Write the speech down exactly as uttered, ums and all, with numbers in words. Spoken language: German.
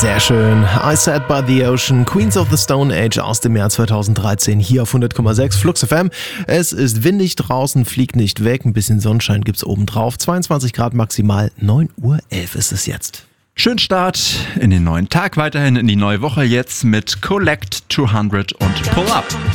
Sehr schön. I Sat by the Ocean, Queens of the Stone Age aus dem Jahr zweitausenddreizehn hier auf hundert Komma sechs Flux F M. Es ist windig draußen, fliegt nicht weg, ein bisschen Sonnenschein gibt's oben drauf. zweiundzwanzig Grad maximal, neun Uhr elf ist es jetzt. Schönen Start in den neuen Tag, weiterhin in die neue Woche jetzt mit Collect zweihundert und Pull Up.